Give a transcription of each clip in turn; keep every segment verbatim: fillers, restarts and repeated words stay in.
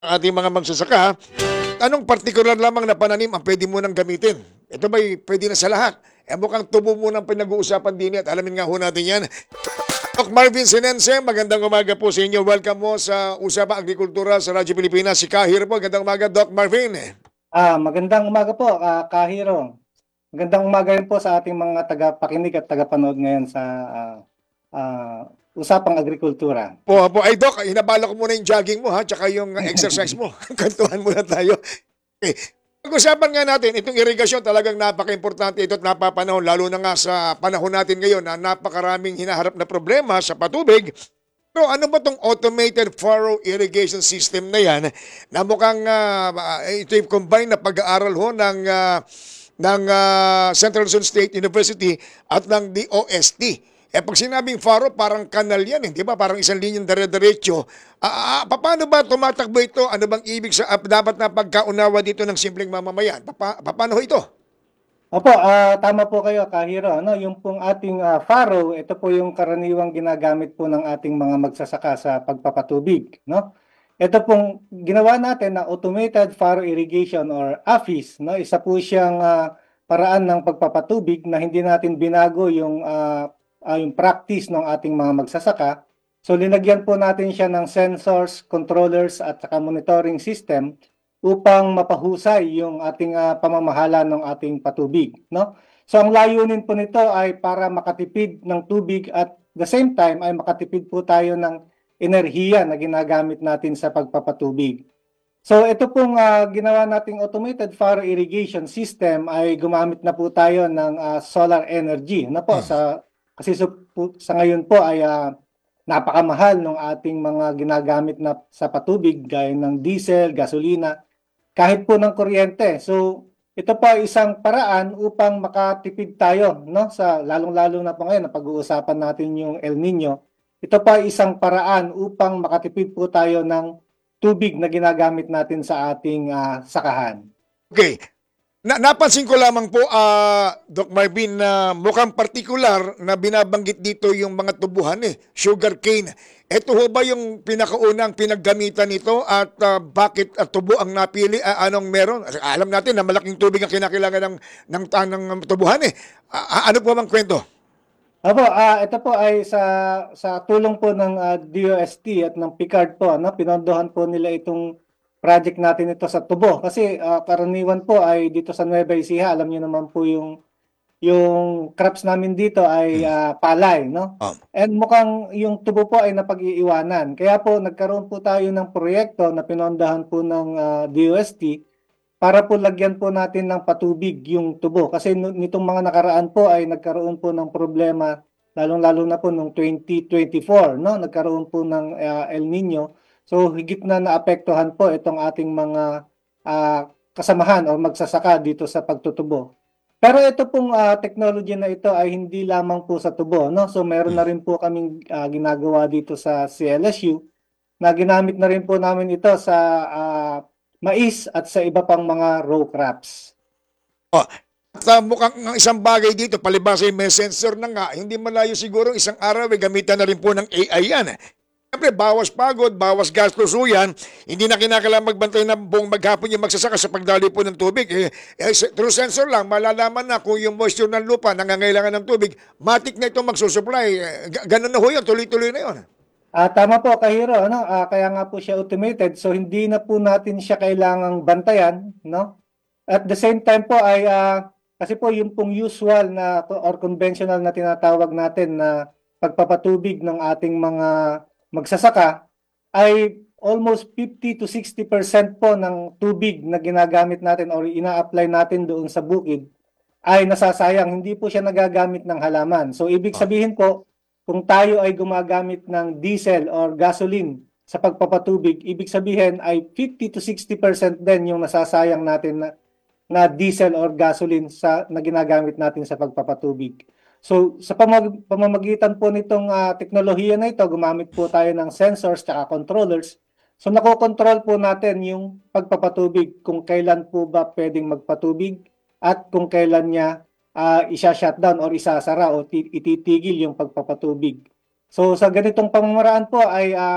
Ating mga magsasaka, anong partikular lamang na pananim ang pwede mo nang gamitin? Ito ba'y pwede na sa lahat? Eh mukhang tubo mo nang pinag-uusapan din at alamin nga ho natin yan. Doc Marvin Sinense, magandang umaga po sa inyo. Welcome mo sa Usapang Agrikultura sa Radyo Pilipinas. Si Kahir po. Magandang umaga, Doc Marvin. Ah, magandang umaga po, ah, Kahiro. Magandang umaga rin po sa ating mga tagapakinig at tagapanood ngayon sa ah, ah, Usapang Agrikultura. Po, po. Ay, Doc, hinabala ko muna yung jogging mo, ha? Tsaka yung uh, exercise mo. Kantuhan muna tayo. Okay. Pag-usapan nga natin, itong irigasyon talagang napaka-importante ito at napapanahon, lalo na nga sa panahon natin ngayon na napakaraming hinaharap na problema sa patubig. Pero ano ba itong automated furrow irrigation system na yan na mukhang uh, ito yung combine na pag-aaral ho ng, uh, ng uh, Central Luzon State University at ng D O S T. Eh pag sinabing faro, parang kanal yan, eh, di ba? Parang isang linyang dire-diretso. Ah, ah, paano ba tumatakbo ito? Ano bang ibig sa uh, dapat na pagkaunawa dito ng simpleng mamamayan? Papa, paano ho ito? Opo, ah, tama po kayo, Kahiro. Ano, yung pong ating ah, faro, ito po yung karaniwang ginagamit po ng ating mga magsasaka sa pagpapatubig, no? Ito pong ginawa natin na automated faro irrigation or A F I S, no? Isa po siyang ah, paraan ng pagpapatubig na hindi natin binago yung ah, ah, yung practice ng ating mga magsasaka. So linagyan po natin siya ng sensors, controllers at saka monitoring system upang mapahusay yung ating uh, pamamahala ng ating patubig, no? So ang layunin po nito ay para makatipid ng tubig at the same time ay makatipid po tayo ng enerhiya na ginagamit natin sa pagpapatubig. So ito pong uh, ginawa nating automated furrow irrigation system ay gumamit na po tayo ng uh, solar energy. Na po Hmm. sa kasi so, po, sa ngayon po ay uh, napakamahal ng ating mga ginagamit na sa patubig gaya ng diesel, gasolina, kahit po ng kuryente. So, ito po ay isang paraan upang makatipid tayo, no? Sa lalong-lalo na po ngayon na pag-uusapan natin yung El Nino. Ito po ay isang paraan upang makatipid po tayo ng tubig na ginagamit natin sa ating uh, sakahan. Okay. Na, napansin ko lamang po, uh, Doc Marvin, na mukhang partikular na binabanggit dito yung mga tubuhan eh, sugar cane. Ito ho ba yung pinakaunang pinaggamitan nito at uh, bakit uh, tubo ang napili? Uh, anong meron? Alam natin na malaking tubig ang kinakailangan ng, ng, ng, ng tubuhan eh. Uh, ano po bang kwento? Opo, ah, ito po ay sa sa tulong po ng ah, D O S T at ng Picard po, no? Pinondohan po nila itong project natin ito sa tubo kasi ah, karaniwan po ay dito sa Nueva Ecija, alam niyo naman po yung yung crops namin dito ay ah, palay, no? Um, And mukhang yung tubo po ay napag-iiwanan. Kaya po nagkaroon po tayo ng proyekto na pinondahan po ng ah, D O S T para po lagyan po natin ng patubig yung tubo. Kasi nitong mga nakaraan po ay nagkaroon po ng problema, lalong-lalo na po noong twenty twenty-four, no? Nagkaroon po ng uh, El Nino. So higit na naapektuhan po itong ating mga uh, kasamahan o magsasaka dito sa pagtutubo. Pero ito pong uh, technology na ito ay hindi lamang po sa tubo, no? So meron na rin po kaming uh, ginagawa dito sa C L S U na ginamit na rin po namin ito sa uh, mais at sa iba pang mga row crops. oh, at uh, mukhang ang isang bagay dito, palibasa yung may sensor na nga, hindi malayo siguro isang araw, eh, gamitan na rin po ng A I yan. Siyempre, bawas pagod, bawas gastos ho yan. Hindi na kinakailangan magbantay na buong maghapon yung magsasaka sa pagdali po ng tubig. Eh, eh, through sensor lang, malalaman na kung yung moisture ng lupa nangangailangan ng tubig, matik na ito magsusupply. Eh, ganun na ho yun, tuloy-tuloy na yun. Ah, tama po, Kahiro, ano? Ah, kaya nga po siya automated, so hindi na po natin siya kailangang bantayan, no? At the same time po ay ah, kasi po yung pong usual na or conventional na tinatawag natin na pagpapatubig ng ating mga magsasaka ay almost fifty to sixty percent po ng tubig na ginagamit natin or ina-apply natin doon sa bukid ay nasasayang, hindi po siya nagagamit ng halaman. So ibig Ah. sabihin po, kung tayo ay gumagamit ng diesel or gasoline sa pagpapatubig, ibig sabihin ay fifty to sixty percent din yung nasasayang natin na, na diesel or gasoline sa na ginagamit natin sa pagpapatubig. So sa pamag, pamamagitan po nitong uh, teknolohiya na ito, gumamit po tayo ng sensors at controllers. So nakokontrol po natin yung pagpapatubig, kung kailan po ba pwedeng magpatubig at kung kailan niya uh, isa-shutdown or isasara o ititigil yung pagpapatubig. So sa ganitong pamamaraan po ay uh,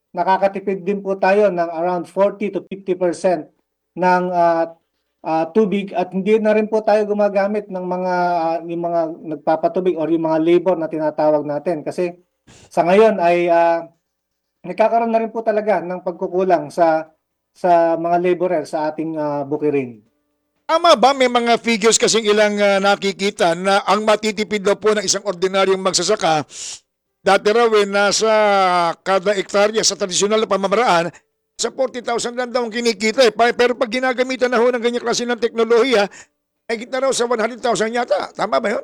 nakakatipid din po tayo ng around forty to fifty percent ng ah, ah, tubig at hindi na rin po tayo gumagamit ng mga ah, yung mga nagpapatubig or yung mga labor na tinatawag natin kasi sa ngayon ay ah, nagkakaroon na rin po talaga ng pagkukulang sa sa mga laborer sa ating ah, bukirin. Tama ba may mga figures kasing ilang ah, nakikita na ang matitipid daw po ng isang ordinaryong magsasaka dati raw eh, nasa kada ektarya sa tradisyonal na pamamaraan sa forty thousand lang daw ang kinikita eh. Pa- Pero pag ginagamitan na ho ng ganyan klase ng teknolohiya, ay kita raw sa one hundred thousand yata. Tama ba yun?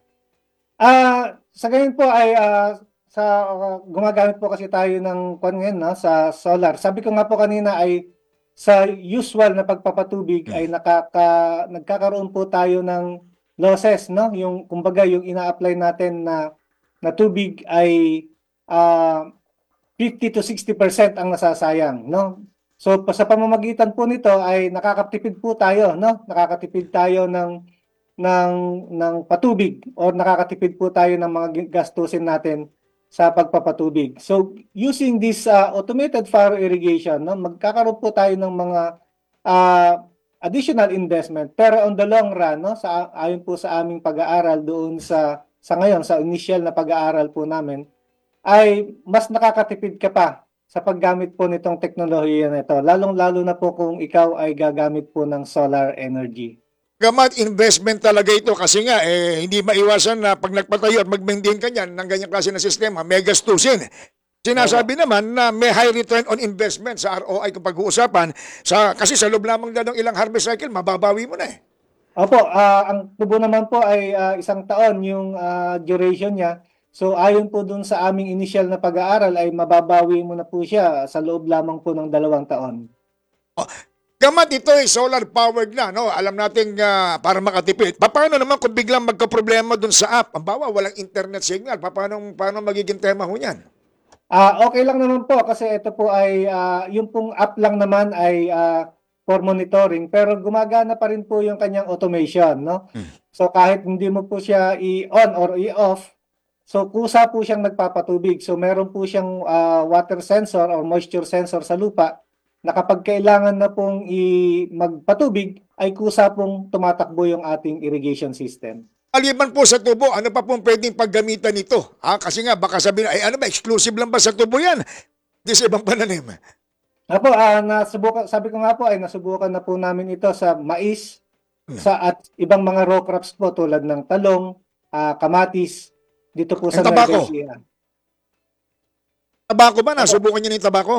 Ah, sa ngayon po ay ah, sa ah, gumagamit po kasi tayo ng kwan ngayon, no, sa solar. Sabi ko nga po kanina ay sa usual na pagpapatubig ay nakaka nagkakaroon po tayo ng losses, no? Yung kumbaga yung ina-apply natin na na tubig ay ah, fifty to sixty percent ang nasasayang, no? So pa- sa pamamagitan po nito ay nakakatipid po tayo, no? Nakakatipid tayo ng ng ng patubig or nakakatipid po tayo ng mga gi- gastusin natin sa pagpapatubig. So using this uh, automated faro irrigation, no, magkakaroon po tayo ng mga uh, additional investment. Pero on the long run, no, sa ayon po sa aming pag-aaral doon sa sa ngayon sa initial na pag-aaral po namin ay mas nakakatipid ka pa sa paggamit po nitong teknolohiya na ito. Lalong-lalo na po kung ikaw ay gagamit po ng solar energy. Gamat investment talaga ito kasi nga eh, hindi maiwasan na pag nagpatayo at mag-maintain ka niyan ng ganyang klase ng sistema, may gastusin. Sinasabi naman na may high return on investment sa R O I kung pag-uusapan sa, kasi sa loob lamang daw ng ilang harvest cycle, mababawi mo na eh. Opo, ah, ang tubo naman po ay ah, isang taon yung ah, duration niya. So ayon po dun sa aming initial na pag-aaral ay mababawi mo na po siya sa loob lamang po ng dalawang taon. Gamat ito ay solar powered na, no? Alam natin ah, para makatipid. Paano naman kung biglang magka-problema dun sa app? Ang bawa, walang internet signal. Paano, paano magiging tema ho niyan? Ah, okay lang naman po kasi ito po ay ah, yung pong app lang naman ay ah, for monitoring pero gumagana pa rin po yung kanyang automation, no? So kahit hindi mo po siya i-on or i-off, so kusa po siyang nagpapatubig. So meron po siyang ah, water sensor or moisture sensor sa lupa na kapag kailangan na pong i magpatubig ay kusa pong tumatakbo yung ating irrigation system. Maliban po sa tubo, ano pa pong pwedeng paggamitan nito? Ah, kasi nga, baka sabihin, ay ano ba, exclusive lang ba sa tubo yan? Di sa ibang pananim. Apo, ah, nasubukan, sabi ko nga po ay nasubukan na po namin ito sa mais sa at ibang mga row crops po tulad ng talong, ah, kamatis dito po Ang sa tabako. Nueva Ecija. Tabako ba? Apo. Nasubukan niyo na yung tabako?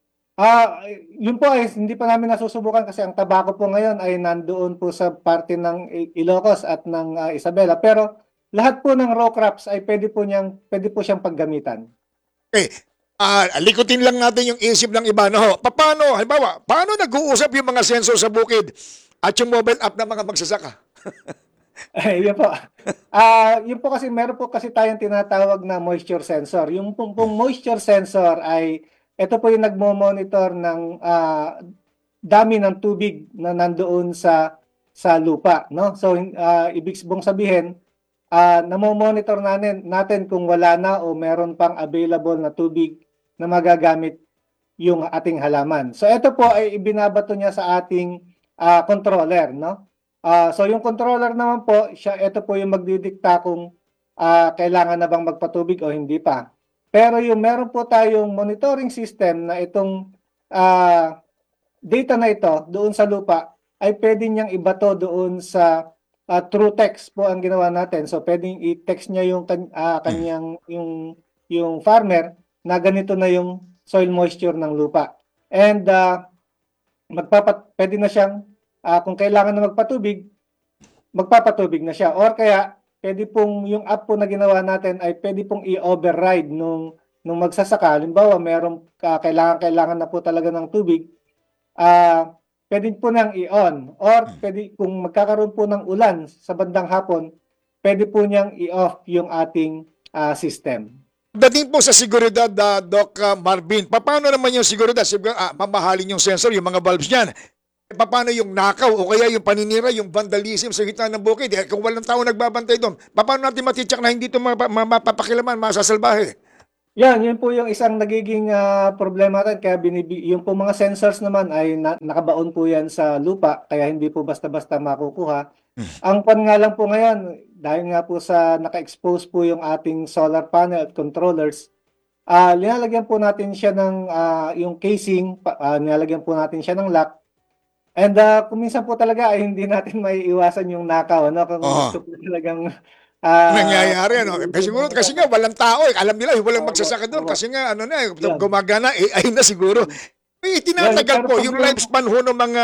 Ah, yun po ay hindi pa namin nasusubukan kasi ang tabako po ngayon ay nandoon po sa parte ng I- Ilocos at ng ah, Isabela. Pero lahat po ng row crops ay pwede po niyang pwede po siyang paggamitan. Okay. Ah, likutin lang natin yung isip ng iba. No? Paano, halimbawa, paano nag-uusap yung mga sensor sa bukid at yung mobile app ng mga magsasaka? Ay, yun po. Ah, yun po kasi meron po kasi tayong tinatawag na moisture sensor. Yung pong, pong moisture sensor ay ito po yung nagmo-monitor ng ah, dami ng tubig na nandoon sa sa lupa, no? So ah, ibig bong sabihin, ah namo-monitor natin natin kung wala na o meron pang available na tubig na magagamit yung ating halaman. So ito po ay ibinabato niya sa ating ah, controller, no? Ah, so yung controller naman po, siya ito po yung magdidikta kung ah, kailangan na bang magpatubig o hindi pa. Pero yung meron po tayong monitoring system na itong ah, data na ito doon sa lupa ay pwede niyang ibato doon sa ah, true text po ang ginawa natin. So pwedeng i-text niya yung kan- ah, kanyang yung yung farmer na ganito na yung soil moisture ng lupa. And ah, magpapat pwede na siyang ah, kung kailangan na magpatubig, magpapatubig na siya. Or kaya pwede pong yung app po na ginawa natin ay pwede pong i-override nung nung magsasaka. Halimbawa, merong ah, kailangan kailangan na po talaga ng tubig, ah pwede po nang i-on or pwede kung magkakaroon po ng ulan sa bandang hapon, pwede po niyang i-off yung ating ah, system. Dating po sa seguridad, uh, Doc ah, Marvin, paano naman yung seguridad? Siguro, ah, mamahalin yung sensor, yung mga valves niyan. Eh, paano yung nakaw o kaya yung paninira, yung vandalism sa gitna ng bukid? Eh, kung walang tao nagbabantay doon, paano natin matitsak na hindi ito mapa- ma- mapapakilaman, masasalbahe? Yan, yun po yung isang nagiging ah, problema natin. Kaya binibi, yung po mga sensors naman ay na, nakabaon po yan sa lupa, kaya hindi po basta-basta makukuha. Ang pan nga lang po ngayon, dahil nga po sa naka-expose po yung ating solar panel at controllers, ah linalagyan po natin siya ng ah, yung casing, pa, ah, nilalagyan po natin siya ng lock. And ah, kung minsan po talaga ay hindi natin maiiwasan yung nakaw, ano, kung Oo. gusto po talagang ah, Nangyayari, ano? Eh, siguro kasi nga walang tao, eh. Alam nila, eh, walang Opo, magsasaka doon opo. kasi nga, ano na, eh, Yan. gumagana, A I na siguro. Eh, Yan, tinatagal pero po pag yung yung lifespan ho ng mga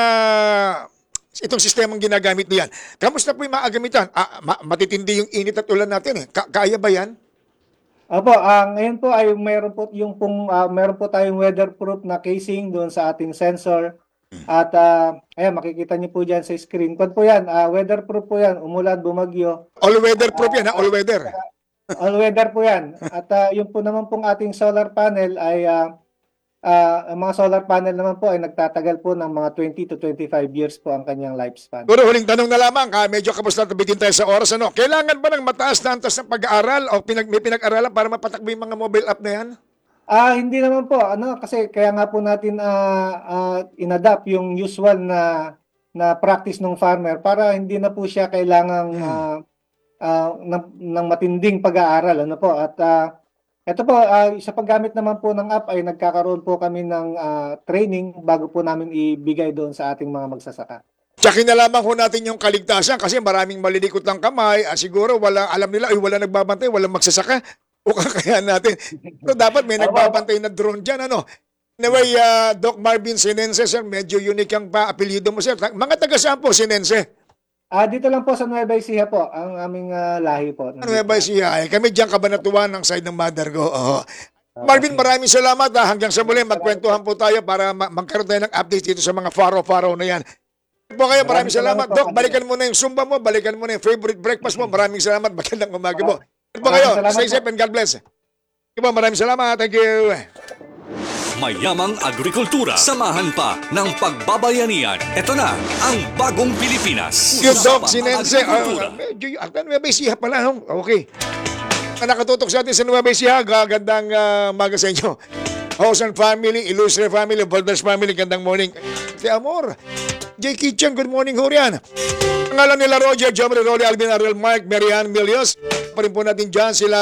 itong sistemang ginagamit niyan. Kamusta po yung maagamitan? Ah, ma- matitindi yung init at ulan natin eh. Ka- kaya ba yan? Opo, ah, ngayon po ay mayroon po yung pong ah, meron po tayong weatherproof na casing doon sa ating sensor. At ah, ayan, makikita niyo po diyan sa screen. Kung po 'yan, ah, weatherproof po 'yan, umulan, bumagyo, All weather proof yan, ha? All weather. all weather po 'yan. At ah, yung po naman pong ating solar panel ay ah, ah, ang mga solar panel naman po ay nagtatagal po ng mga twenty to twenty-five years po ang kanyang lifespan. Pero huling tanong na lamang, ka, medyo kapos na tabitin tayo sa oras. Ano? Kailangan ba ng mataas na antas ng pag-aaral o pinag, may pinag-aralan para mapatakbo yung mga mobile app na yan? Ah, hindi naman po ano kasi kaya nga po natin ah, ah, inadapt yung usual na na practice ng farmer para hindi na po siya kailangang ah, ah, ng, ng matinding pag-aaral ano po at ah, ito po ah, sa paggamit naman po ng app ay nagkakaroon po kami ng ah, training bago po namin ibigay doon sa ating mga magsasaka. Tsakin na lamang ho natin yung kaligtasan kasi maraming malilikot ng kamay. Ah, siguro wala, alam nila, ay wala nagbabantay, walang magsasaka. O kakayahan natin. So dapat may Opo, opo. nagbabantay na drone dyan. Ano? Anyway, uh, Doc Marvin Sinense, sir, medyo unique ang pa-apelyido mo, sir. Ta- Mga taga saan po, Sinense? Ah, dito lang po sa Nueva Ecija po ang aming ah, lahi po. Ano ba siya? Eh, kami diyan kabanatuan ng side ng mother ko. Oo. Opo. Marvin, maraming salamat. Ha. Hanggang sa muli, magkwentuhan po tayo para ma- magkaroon tayo ng updates dito sa mga faro-faro na yan. Po kayo, maraming Maraming salamat. salamat po, Doc, balikan mo na yung Zumba mo, balikan mo na yung favorite breakfast mo. Maraming salamat. Magandang umaga po. Po Maraming kayo, salamat stay po. safe and God bless. Okay po, maraming salamat. Thank you. Mayamang agrikultura. Samahan pa ng pagbabayanihan. Ito na ang bagong Pilipinas. Yung Doc Usapang Sinense, agrikultura. uh, medyo yung akta Nueva Ecija pala. No? Okay. Ang nakatutok sa atin sa Nueva Ecija, gagandang uh, umaga sa inyo. Hosan family, Illustre family, Valdez family, gandang morning. Si Amor, J. Kitchen, good morning ho riyan. Ang alam nila Roger, Jomri, Rolly, Alvin, Ariel, Mark, Marianne, Milios. Pa rin po natin dyan sila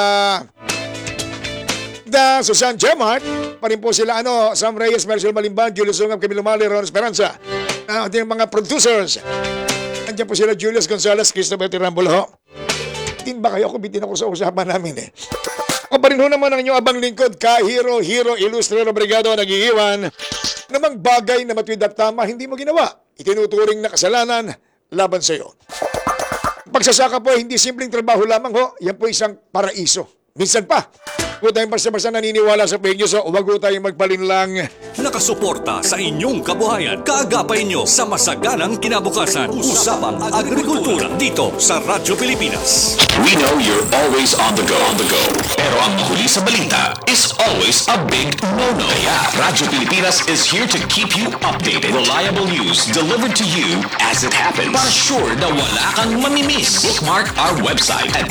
Da Susan Gemart. Pa rin po sila ano, Sam Reyes, Marcel Malimban, Julius Sungam, Camilo Mali, Ron Esperanza. Ang ating mga producers. Andiyan po sila Julius Gonzalez, Christopher Tirambulo ho. Din ba kayo? Ako bitin ako sa usapan namin eh. Ako pa rin ho naman ang inyong abang lingkod, Ka-Hero, Hero, Illustrero, Brigado, nag-iiwan. Namang bagay na matuwid at tama, hindi mo ginawa. Itinuturing na kasalanan laban sa iyo. Pagsasaka po, hindi simpleng trabaho lamang ho. Yan po isang paraiso. Minsan pa, kung tayong basta-basta naniniwala sa fake news, huwag ho tayong magpalinlang. Nakasuporta sa inyong kabuhayan. Kaagapay nyo sa masaganang kinabukasan. Usapang agrikultura dito sa Radyo Pilipinas. We know you're always on the go. On the go. Pero ang mahuli sa balita is always a big no-no. Kaya Radyo Pilipinas is here to keep you updated. Reliable news delivered to you as it happens. Para sure na wala kang mamimiss. Bookmark our website at